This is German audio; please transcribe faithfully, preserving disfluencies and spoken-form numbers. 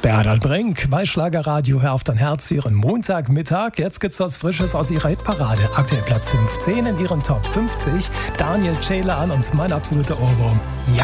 Bernhard Brink bei Schlagerradio, Hör auf dein Herz, ihren Montagmittag. Jetzt gibt's was Frisches aus ihrer Hitparade. Aktuell Platz fünfzehn in ihren Top fünfzig. Daniel Ceylan und mein absoluter Ohrwurm. Ja.